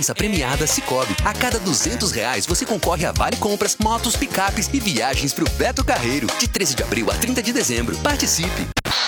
Essa premiada Sicoob. A cada R$200 você concorre a vale compras, motos, picapes e viagens pro Beto Carreiro. De 13 de abril a 30 de dezembro. Participe!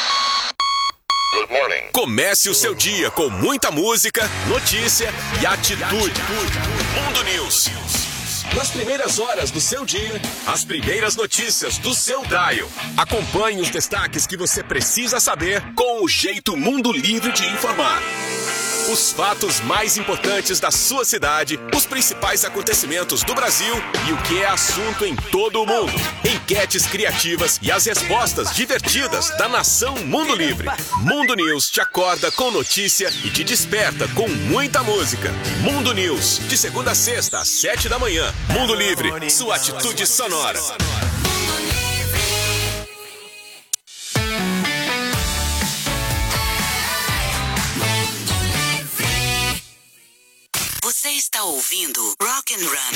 Comece o seu dia com muita música, notícia e atitude. Mundo News. Nas primeiras horas do seu dia, as primeiras notícias do seu dial. Acompanhe os destaques que você precisa saber com o jeito Mundo Livre de informar. Os fatos mais importantes da sua cidade, os principais acontecimentos do Brasil e o que é assunto em todo o mundo. Enquetes criativas e as respostas divertidas da nação Mundo Livre. Mundo News te acorda com notícia e te desperta com muita música. Mundo News, de segunda a sexta, às 7 da manhã. Mundo Livre, sua atitude sonora. Você está ouvindo Rock and Run.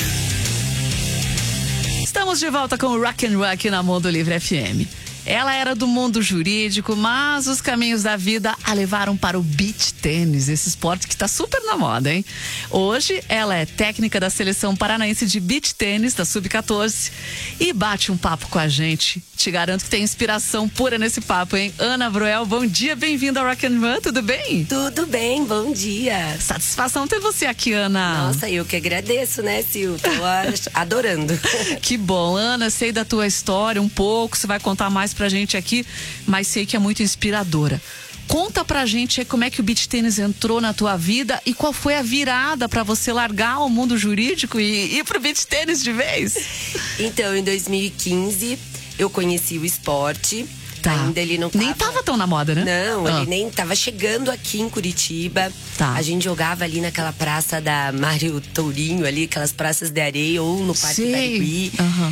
Estamos de volta com o Rock and Run aqui na Mundo Livre FM. Ela era do mundo jurídico, mas os caminhos da vida a levaram para o beach tênis, esse esporte que está super na moda, hein? Hoje, ela é técnica da seleção paranaense de beach tênis, da Sub-14, e bate um papo com a gente. Te garanto que tem inspiração pura nesse papo, hein? Ana Broel, bom dia, bem-vinda ao Rock and Run, tudo bem? Tudo bem, bom dia. Satisfação ter você aqui, Ana. Nossa, eu que agradeço, né, Sil? Tô adorando. Que bom, Ana, sei da tua história um pouco, você vai contar mais pra gente aqui, mas sei que é muito inspiradora. Conta pra gente como é que o beach tênis entrou na tua vida e qual foi a virada pra você largar o mundo jurídico e ir pro beach tênis de vez? Então, em 2015, eu conheci o esporte. Tá. Ainda ele não tava... Nem tava tão na moda, né? Não, ele nem tava chegando aqui em Curitiba. Tá. A gente jogava ali naquela praça da Mário Tourinho, ali, aquelas praças de areia, ou no Parque Barigui. Uhum.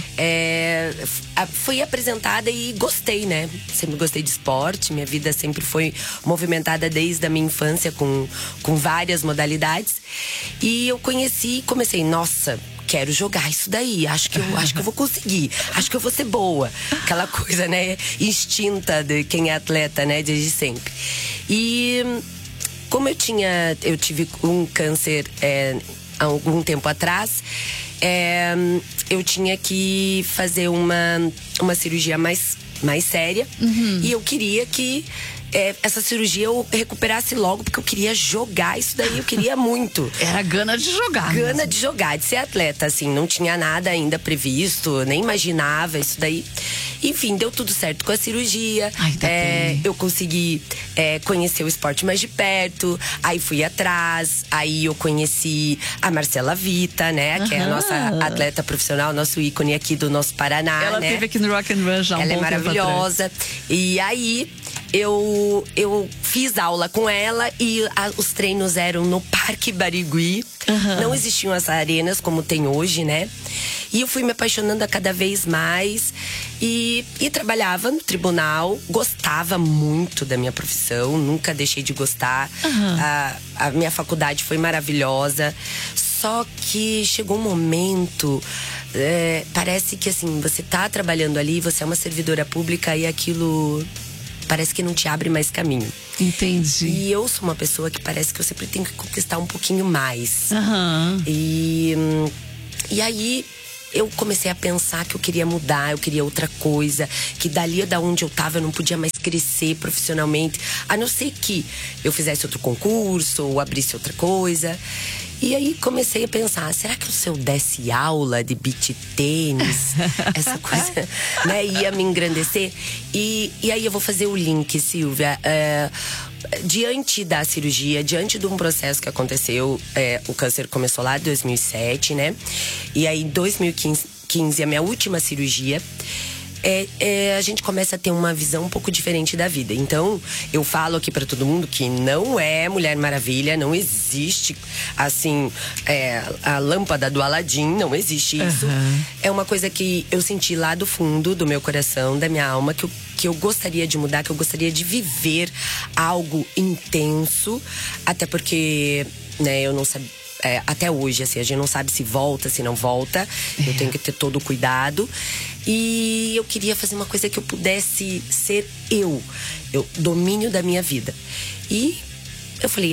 Fui apresentada e gostei, né? Sempre gostei de esporte. Minha vida sempre foi movimentada desde a minha infância com várias modalidades. E eu conheci e comecei, nossa, quero jogar isso daí, acho que eu vou conseguir, acho que eu vou ser boa. Aquela coisa, né, instinta de quem é atleta, né, desde sempre. E como eu tive um câncer há algum tempo atrás, eu tinha que fazer uma cirurgia mais séria. Uhum. E eu queria que essa cirurgia eu recuperasse logo, porque eu queria jogar isso daí, eu queria muito. Era gana de jogar. Gana de jogar, de ser atleta, assim, não tinha nada ainda previsto, nem imaginava isso daí. Enfim, deu tudo certo com a cirurgia. Ai, eu consegui conhecer o esporte mais de perto, aí fui atrás, aí eu conheci a Marcela Vita, né, que é a nossa atleta profissional, nosso ícone aqui do nosso Paraná, ela né? Teve aqui no Rock and Run já um Ela é bom tempo maravilhosa. E aí eu fiz aula com ela e os treinos eram no Parque Barigui. Não existiam as arenas como tem hoje, né? E eu fui me apaixonando a cada vez mais e trabalhava no tribunal, gostava muito da minha profissão, nunca deixei de gostar. A minha faculdade foi maravilhosa, só que chegou um momento, parece que assim, você tá trabalhando ali, você é uma servidora pública e aquilo parece que não te abre mais caminho. Entendi. E eu sou uma pessoa que parece que eu sempre tenho que conquistar um pouquinho mais. E aí eu comecei a pensar que eu queria mudar, eu queria outra coisa, que dali da onde eu tava eu não podia mais crescer profissionalmente, a não ser que eu fizesse outro concurso ou abrisse outra coisa. E aí comecei a pensar, será que se eu desse aula de beach tênis, essa coisa, né, ia me engrandecer? E aí eu vou fazer o link, Silvia. Diante da cirurgia, diante de um processo que aconteceu, o câncer começou lá em 2007, né? E aí em 2015, a minha última cirurgia, a gente começa a ter uma visão um pouco diferente da vida. Então, eu falo aqui pra todo mundo que não é Mulher Maravilha, não existe, assim, a lâmpada do Aladim, não existe isso. É uma coisa que eu senti lá do fundo do meu coração, da minha alma, que eu gostaria de mudar, que eu gostaria de viver algo intenso, até porque, né, eu não sabia. Até hoje, assim, a gente não sabe se volta, se não volta. Eu tenho que ter todo o cuidado. E eu queria fazer uma coisa que eu pudesse ser domínio da minha vida. E eu falei,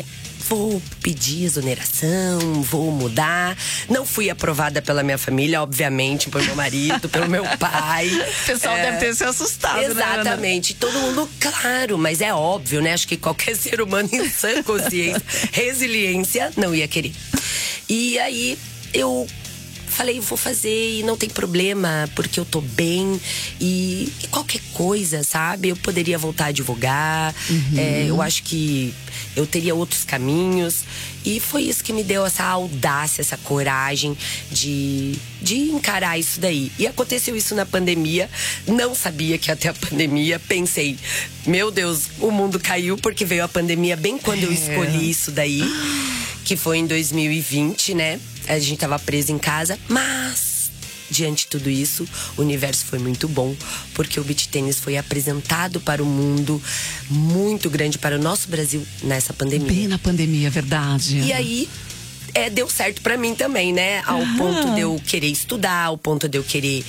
vou pedir exoneração, vou mudar. Não fui aprovada pela minha família, obviamente, por meu marido, pelo meu pai. O pessoal deve ter se assustado, exatamente. Né, todo mundo, claro, mas é óbvio, né? Acho que qualquer ser humano em sã consciência, resiliência, não ia querer. E aí, eu falei, vou fazer e não tem problema, porque eu tô bem. E qualquer coisa, sabe? Eu poderia voltar a advogar. Eu acho que eu teria outros caminhos. E foi isso que me deu essa audácia, essa coragem de encarar isso daí. E aconteceu isso na pandemia. Não sabia que ia ter a pandemia. Pensei, meu Deus, o mundo caiu porque veio a pandemia bem quando eu escolhi isso daí. Que foi em 2020, né? A gente tava preso em casa, mas diante de tudo isso, o universo foi muito bom, porque o beach tênis foi apresentado para o mundo, muito grande para o nosso Brasil nessa pandemia. Bem na pandemia, verdade. E aí, deu certo pra mim também, né? Ao ponto de eu querer estudar, ao ponto de eu querer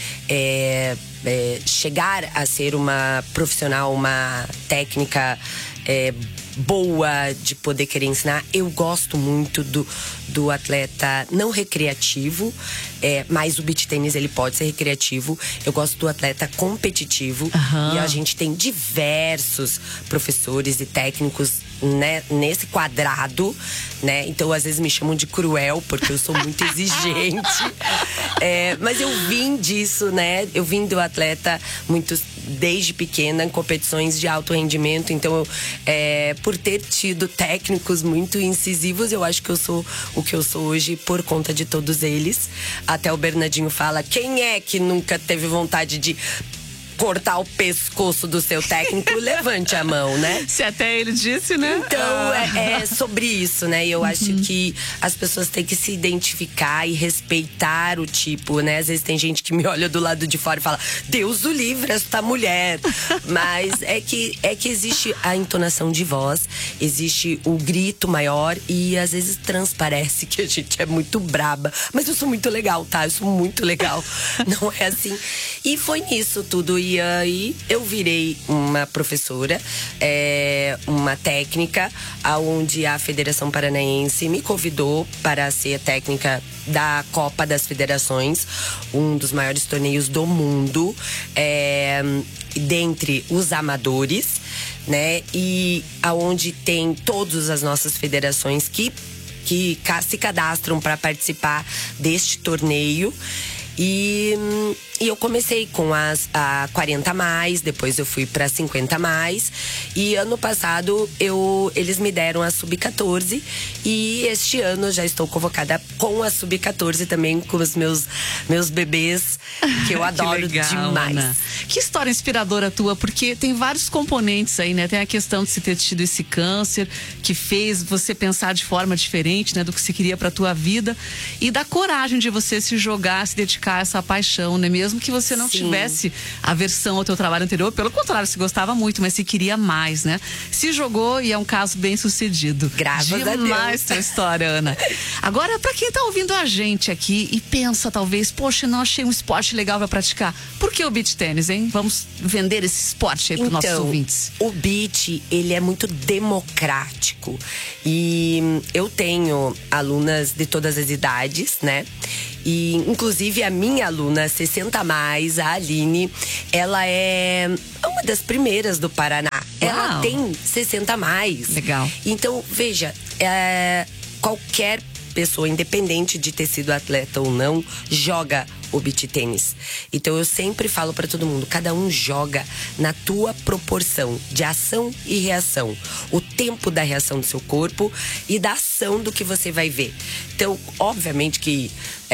chegar a ser uma profissional, uma técnica boa, de poder querer ensinar. Eu gosto muito do atleta não recreativo, mas o beach tênis ele pode ser recreativo. Eu gosto do atleta competitivo. E a gente tem diversos professores e técnicos, né, nesse quadrado, né? Então às vezes me chamam de cruel porque eu sou muito exigente. Mas eu vim disso, né? Eu vim do atleta muito desde pequena em competições de alto rendimento. Então por ter tido técnicos muito incisivos, eu acho que eu sou o que eu sou hoje por conta de todos eles. Até o Bernardinho fala, quem é que nunca teve vontade de cortar o pescoço do seu técnico? Levante a mão, né? Se até ele disse, né? Então, é sobre isso, né? E eu acho que as pessoas têm que se identificar e respeitar o tipo, né? Às vezes tem gente que me olha do lado de fora e fala, Deus o livre, esta mulher. Mas é que existe a entonação de voz, existe o grito maior e às vezes transparece que a gente é muito braba. Mas eu sou muito legal, tá? Eu sou muito legal. Não é assim. E foi nisso tudo. E aí eu virei uma professora, uma técnica, onde a Federação Paranaense me convidou para ser a técnica da Copa das Federações, um dos maiores torneios do mundo, dentre os amadores, né? E aonde tem todas as nossas federações que se cadastram para participar deste torneio. E eu comecei com a 40 mais, depois eu fui pra 50 mais. E ano passado eles me deram a sub-14. E este ano eu já estou convocada com a sub-14 também, com os meus bebês, que eu adoro que legal, demais. Ana. Que história inspiradora tua, porque tem vários componentes aí, né? Tem a questão de você ter tido esse câncer, que fez você pensar de forma diferente, né? Do que você queria pra tua vida. E da coragem de você se jogar, se dedicar a essa paixão, né? Mesmo que você não tivesse aversão ao teu trabalho anterior, pelo contrário, você gostava muito, mas se queria mais, né? Se jogou e é um caso bem sucedido. Graças a Deus. Demais tua história, Ana. Agora, pra quem tá ouvindo a gente aqui e pensa talvez, poxa, não achei um esporte legal pra praticar. Por que o beach tênis, hein? Vamos vender esse esporte aí pros nossos ouvintes. O beach, ele é muito democrático. E eu tenho alunas de todas as idades, né? E inclusive a minha aluna 60 mais, a Aline, ela é uma das primeiras do Paraná. Uau. Ela tem 60 mais. Legal. Então, veja, qualquer pessoa, independente de ter sido atleta ou não, joga o beach tênis. Então eu sempre falo pra todo mundo, cada um joga na tua proporção de ação e reação. O tempo da reação do seu corpo e da ação do que você vai ver. Então, obviamente que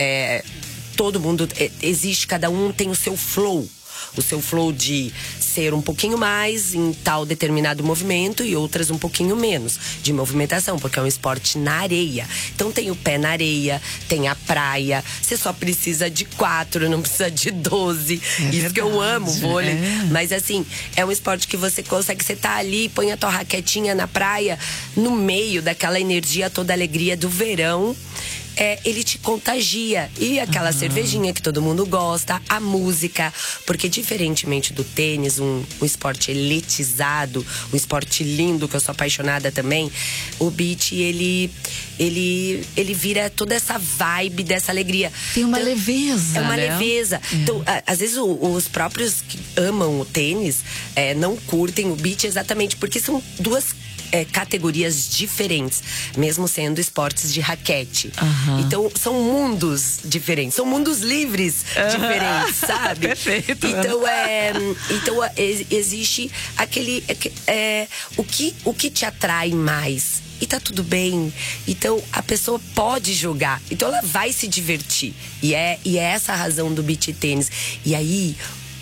todo mundo existe, cada um tem o seu flow. O seu flow de ser um pouquinho mais em tal determinado movimento e outras um pouquinho menos de movimentação, porque é um esporte na areia. Então tem o pé na areia, tem a praia. Você só precisa de 4, não precisa de 12. Isso verdade, que eu amo, vôlei. Mas assim, é um esporte que você consegue, você tá ali, põe a tua raquetinha na praia, no meio daquela energia, toda a alegria do verão. ele te contagia. E aquela cervejinha que todo mundo gosta, a música. Porque diferentemente do tênis, um esporte elitizado, um esporte lindo, que eu sou apaixonada também, o beach, ele vira toda essa vibe dessa alegria. Tem uma leveza, É uma né? leveza. Então, às vezes os próprios que amam o tênis não curtem o beach exatamente porque são duas categorias diferentes, mesmo sendo esportes de raquete. Então, são mundos diferentes, são mundos livres diferentes, sabe? Perfeito. Então, existe aquele o que te atrai mais. E tá tudo bem. Então, a pessoa pode jogar. Então, ela vai se divertir. E é essa a razão do beach tênis. E aí,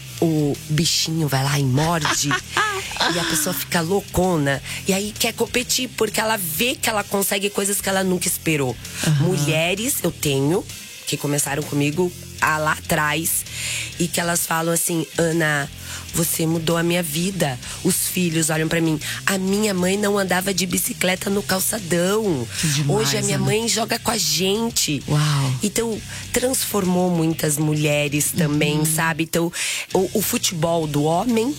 o bichinho vai lá e morde. E a pessoa fica loucona. E aí, quer competir, porque ela vê que ela consegue coisas que ela nunca esperou. Mulheres, eu tenho, que começaram comigo lá atrás. E que elas falam assim: Ana, você mudou a minha vida. Os filhos olham pra mim. A minha mãe não andava de bicicleta no calçadão. Que demais, hoje a minha mãe joga com a gente. Uau. Então, transformou muitas mulheres também, sabe? Então, o futebol do homem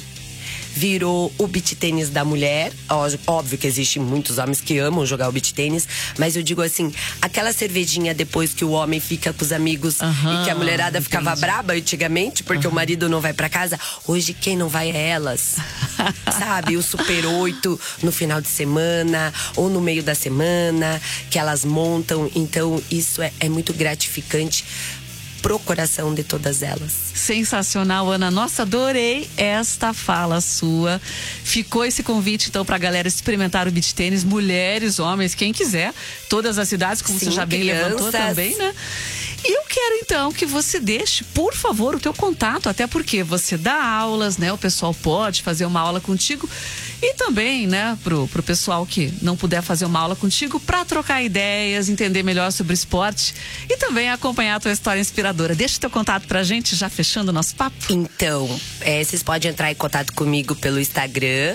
virou o beach tênis da mulher. Óbvio que existem muitos homens que amam jogar o beach tênis, mas eu digo assim, aquela cervejinha depois que o homem fica com os amigos e que a mulherada ficava braba antigamente porque o marido não vai pra casa, hoje quem não vai é elas. Sabe? O Super 8 no final de semana ou no meio da semana que elas montam. Então isso é muito gratificante pro coração de todas elas. Sensacional, Ana. Nossa, adorei esta fala sua. Ficou esse convite, então, pra galera experimentar o beach tênis. Mulheres, homens, quem quiser. Todas as cidades, como você já bem levantou também, né? E eu quero, então, que você deixe, por favor, o teu contato. Até porque você dá aulas, né? O pessoal pode fazer uma aula contigo. E também, né, pro pessoal que não puder fazer uma aula contigo, pra trocar ideias, entender melhor sobre o esporte e também acompanhar a tua história inspiradora. Deixa o teu contato pra gente, já fechando o nosso papo. Então, vocês podem entrar em contato comigo pelo Instagram,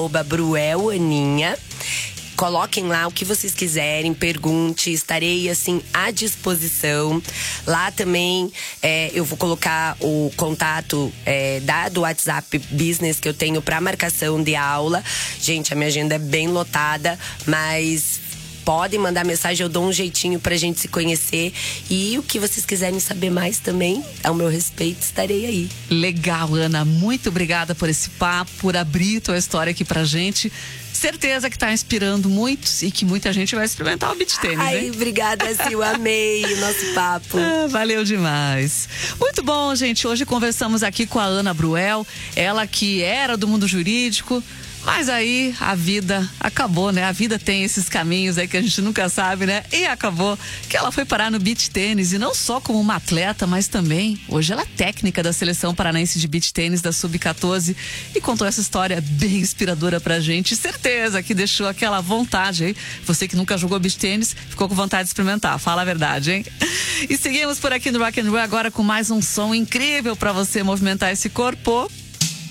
@bruelaninha. Coloquem lá o que vocês quiserem, pergunte, estarei assim à disposição. Lá também eu vou colocar o contato do WhatsApp Business que eu tenho para marcação de aula. Gente, a minha agenda é bem lotada, mas podem mandar mensagem, eu dou um jeitinho pra gente se conhecer. E o que vocês quiserem saber mais também, ao meu respeito, estarei aí. Legal, Ana. Muito obrigada por esse papo, por abrir tua história aqui pra gente. Certeza que tá inspirando muitos e que muita gente vai experimentar o beach tênis, Ai, hein? obrigada, Sil. Amei o nosso papo. Valeu demais. Muito bom, gente. Hoje conversamos aqui com a Ana Bruel, ela que era do mundo jurídico, mas aí a vida acabou, né? A vida tem esses caminhos aí que a gente nunca sabe, né? E acabou que ela foi parar no beach tênis e não só como uma atleta, mas também hoje ela é técnica da seleção paranaense de beach tênis da Sub-14 e contou essa história bem inspiradora pra gente. Certeza que deixou aquela vontade, hein? Você que nunca jogou beach tênis, ficou com vontade de experimentar. Fala a verdade, hein? E seguimos por aqui no Rock and Roll agora com mais um som incrível pra você movimentar esse corpo.